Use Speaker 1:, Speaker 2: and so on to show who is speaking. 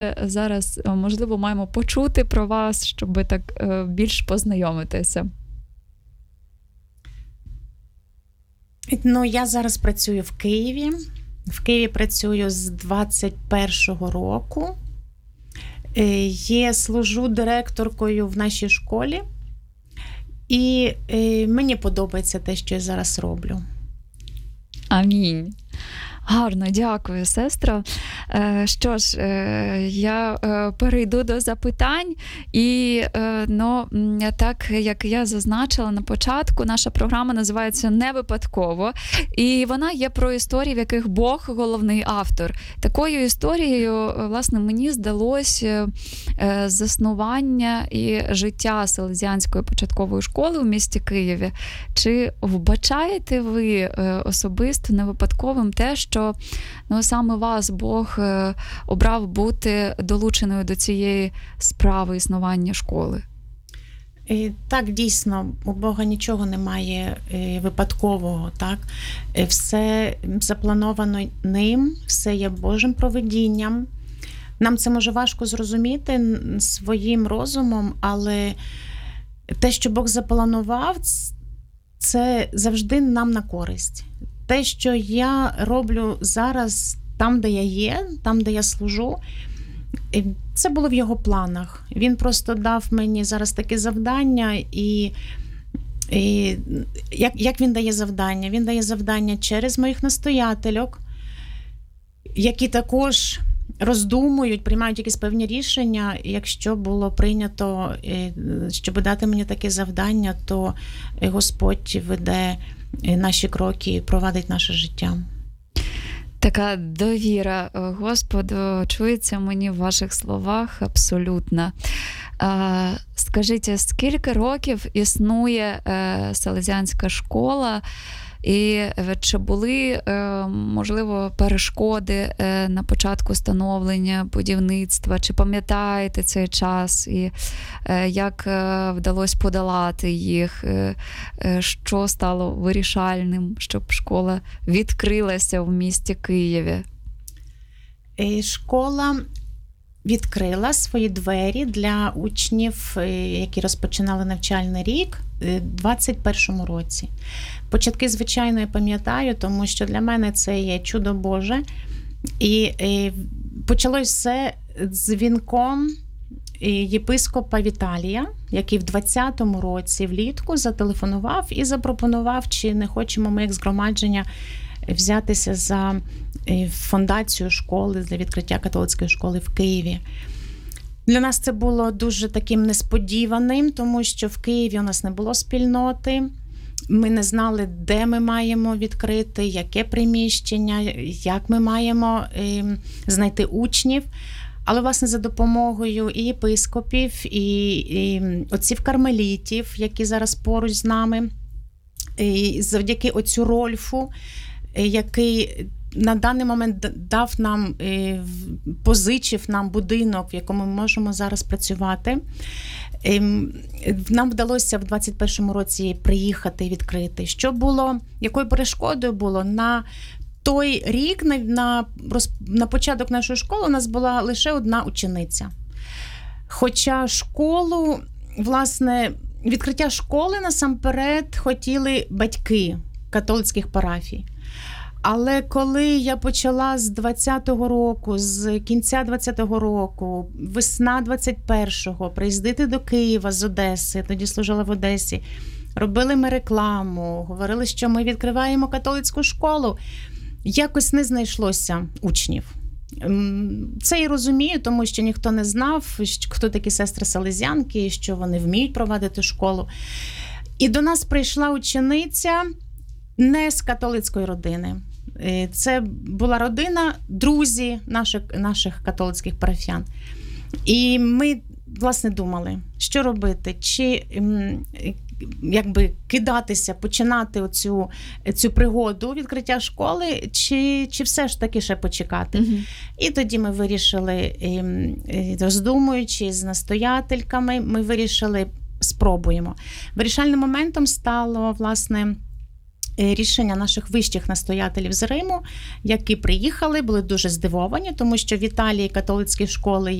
Speaker 1: зараз, можливо, маємо почути про вас, щоб так більш познайомитися?
Speaker 2: Ну, я зараз працюю в Києві. В Києві працюю з 21-го року. Служу директоркою в нашій школі. І мені подобається те, що я зараз роблю.
Speaker 1: Амінь. Гарно, дякую, сестро. Що ж, я перейду до запитань. І, так, як я зазначила на початку, наша програма називається «Не випадково». І вона є про історії, в яких Бог – головний автор. Такою історією, власне, мені здалося заснування і життя Селезіанської початкової школи у місті Києві. Чи вбачаєте ви особисто невипадковим те, що саме вас Бог обрав бути долученою до цієї справи існування школи?
Speaker 2: Так, дійсно, у Бога нічого немає випадкового, так? Все заплановано ним, все є Божим провидінням. Нам це може важко зрозуміти своїм розумом, але те, що Бог запланував, це завжди нам на користь. Те, що я роблю зараз там, де я є, там, де я служу, це було в його планах. Він просто дав мені зараз таке завдання, і як він дає завдання? Він дає завдання через моїх настоятельок, які також роздумують, приймають якісь певні рішення. Якщо було прийнято, щоб дати мені таке завдання, то Господь веде наші кроки і провадить наше життя.
Speaker 1: Така довіра Господу чується мені в ваших словах абсолютно. Скажіть, скільки років існує Селезіанська школа? І чи були, можливо, перешкоди на початку становлення будівництва? Чи пам'ятаєте цей час? І як вдалося подолати їх? Що стало вирішальним, щоб школа відкрилася в місті Києві?
Speaker 2: Школа відкрила свої двері для учнів, які розпочинали навчальний рік, у 2021 році. Початки, звичайно, я пам'ятаю, тому що для мене це є чудо Боже. І почалось все дзвінком єпископа Віталія, який в 2020 році влітку зателефонував і запропонував, чи не хочемо ми як згромадження взятися за фундацію школи, для відкриття католицької школи в Києві. Для нас це було дуже таким несподіваним, тому що в Києві у нас не було спільноти. Ми не знали, де ми маємо відкрити, яке приміщення, як ми маємо знайти учнів. Але, власне, за допомогою і єпископів, і отців кармелітів, які зараз поруч з нами, і завдяки отцю Рольфу, який на даний момент дав нам, позичив нам будинок, в якому ми можемо зараз працювати. Нам вдалося в 2021 році приїхати і відкрити. Що було, якою перешкодою було? На той рік, на початок нашої школи, у нас була лише одна учениця. Хоча школу, власне, відкриття школи насамперед хотіли батьки католицьких парафій. Але коли я почала з 20-го року, з кінця 20-го року, весна 21-го, приїздити до Києва з Одеси, тоді служила в Одесі, робили ми рекламу, говорили, що ми відкриваємо католицьку школу, якось не знайшлося учнів. Це і розумію, тому що ніхто не знав, хто такі сестри Селезіанки, що вони вміють провадити школу. І до нас прийшла учениця не з католицької родини. Це була родина, друзі наших католицьких парафіян. І ми, власне, думали, що робити, чи кидатися, починати цю пригоду відкриття школи, чи все ж таки ще почекати. Угу. І тоді ми вирішили, роздумуючи з настоятельками, ми вирішили, спробуємо. Вирішальним моментом стало, власне, рішення наших вищих настоятелів з Риму, які приїхали, були дуже здивовані, тому що в Італії католицькі школи